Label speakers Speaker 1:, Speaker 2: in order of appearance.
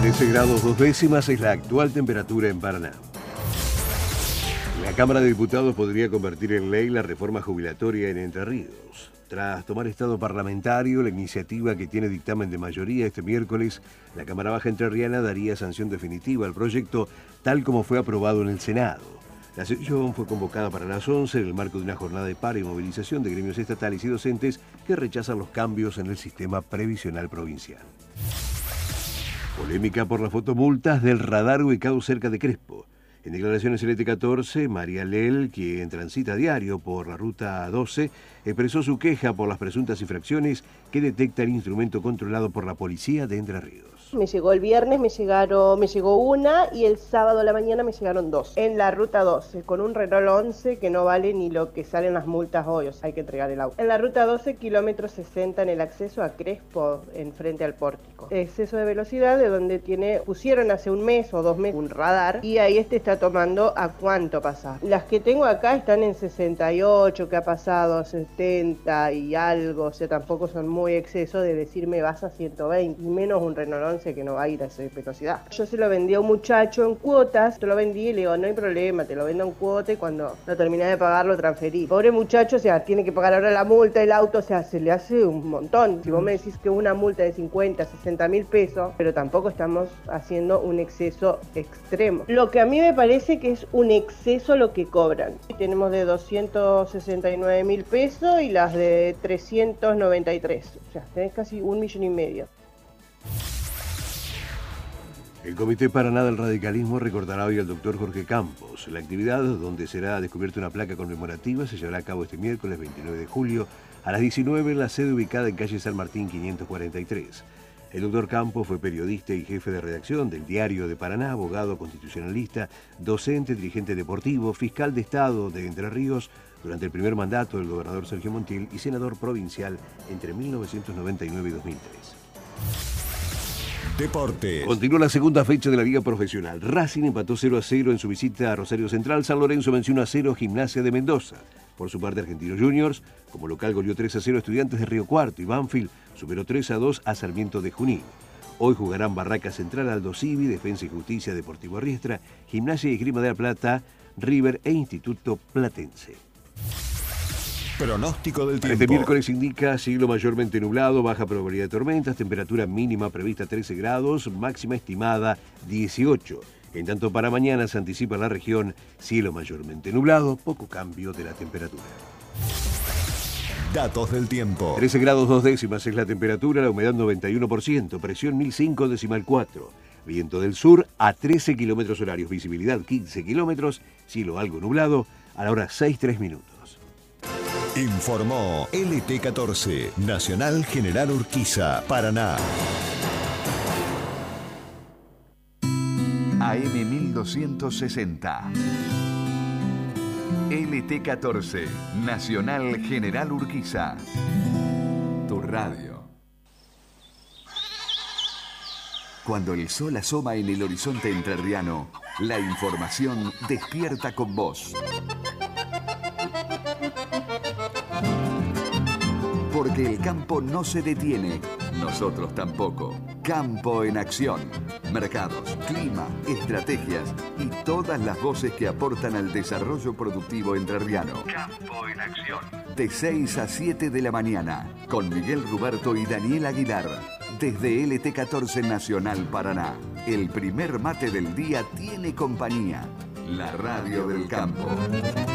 Speaker 1: 13 grados 2 décimas es la actual temperatura en Paraná. La Cámara de Diputados podría convertir en ley la reforma jubilatoria en Entre Ríos. Tras tomar estado parlamentario, la iniciativa que tiene dictamen de mayoría este miércoles, la Cámara Baja Entrerriana daría sanción definitiva al proyecto tal como fue aprobado en el Senado. La sesión fue convocada para las 11 en el marco de una jornada de paro y movilización de gremios estatales y docentes que rechazan los cambios en el sistema previsional provincial. Polémica por las fotomultas del radar ubicado cerca de Crespo. En declaraciones en LT14, María Lel, quien transita a diario por la ruta 12, expresó su queja por las presuntas infracciones que detecta el instrumento controlado por la policía de Entre Ríos.
Speaker 2: Me llegó el viernes, me llegó una y el sábado a la mañana me llegaron dos. En la ruta 12, con un Renault 11 que no vale ni lo que salen las multas hoy, o sea, hay que entregar el auto. En la ruta 12, kilómetro 60 en el acceso a Crespo, en frente al pórtico. Exceso de velocidad de donde pusieron hace un mes o 2 meses un radar y ahí está tomando a cuánto pasa. Las que tengo acá están en 68, que ha pasado 70 y algo, o sea, tampoco son muy exceso de decirme vas a 120, y menos un Renault 11 que no va a ir a esa velocidad. Yo se lo vendí a un muchacho en cuotas, te lo vendí y le digo, no hay problema, te lo vendo en cuota y cuando lo terminé de pagar lo transferí. Pobre muchacho, o sea, tiene que pagar ahora la multa, el auto, o sea, se le hace un montón. Si vos me decís que una multa de 50, 60 mil pesos, pero tampoco estamos haciendo un exceso extremo. Lo que a mí me parece que es un exceso lo que cobran. Tenemos de 269 mil pesos y las de 393, o sea, tenés casi 1,5 millones.
Speaker 1: El Comité Paraná del Radicalismo recordará hoy al doctor Jorge Campos. La actividad, donde será descubierta una placa conmemorativa, se llevará a cabo este miércoles 29 de julio a las 19 en la sede ubicada en calle San Martín 543. El doctor Campos fue periodista y jefe de redacción del Diario de Paraná, abogado constitucionalista, docente, dirigente deportivo, fiscal de Estado de Entre Ríos durante el primer mandato del gobernador Sergio Montiel y senador provincial entre 1999 y 2003.
Speaker 3: Deportes.
Speaker 1: Continúa la segunda fecha de la Liga Profesional. Racing empató 0-0 en su visita a Rosario Central. San Lorenzo venció 1-0 Gimnasia de Mendoza. Por su parte, Argentinos Juniors, como local, goleó 3-0 Estudiantes de Río Cuarto y Banfield superó 3-2 a Sarmiento de Junín. Hoy jugarán Barraca Central, Aldo Civi, Defensa y Justicia, Deportivo Riestra, Gimnasia y Esgrima de la Plata, River e Instituto Platense.
Speaker 3: Pronóstico del tiempo.
Speaker 1: Este miércoles indica cielo mayormente nublado, baja probabilidad de tormentas, temperatura mínima prevista 13 grados, máxima estimada 18. En tanto, para mañana se anticipa en la región cielo mayormente nublado, poco cambio de la temperatura.
Speaker 3: Datos del tiempo.
Speaker 1: 13 grados 2 décimas es la temperatura, la humedad 91%, presión 1005,4. Viento del sur a 13 kilómetros horarios, visibilidad 15 kilómetros, cielo algo nublado, a la hora 6:03 minutos.
Speaker 3: Informó LT14, Nacional General Urquiza, Paraná.
Speaker 4: AM 1260. LT14, Nacional General Urquiza. Tu radio. Cuando el sol asoma en el horizonte entrerriano, la información despierta con vos. Porque el campo no se detiene, nosotros tampoco. Campo en acción. Mercados, clima, estrategias y todas las voces que aportan al desarrollo productivo entrerriano. Campo en acción. De 6 a 7 de la mañana, con Miguel Ruberto y Daniel Aguilar. Desde LT14 Nacional Paraná. El primer mate del día tiene compañía. La radio del campo.